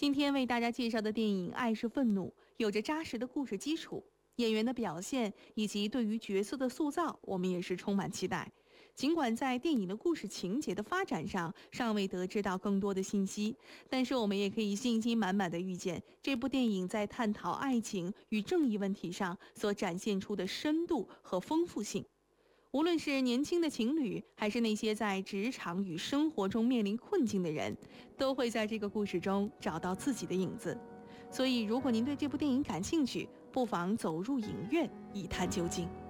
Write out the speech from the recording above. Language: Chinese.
今天为大家介绍的电影《爱是愤怒》有着扎实的故事基础，演员的表现以及对于角色的塑造，我们也是充满期待。尽管在电影的故事情节的发展上尚未得知到更多的信息，但是我们也可以信心满满的预见，这部电影在探讨爱情与正义问题上所展现出的深度和丰富性。无论是年轻的情侣，还是那些在职场与生活中面临困境的人，都会在这个故事中找到自己的影子。所以，如果您对这部电影感兴趣，不妨走入影院一探究竟。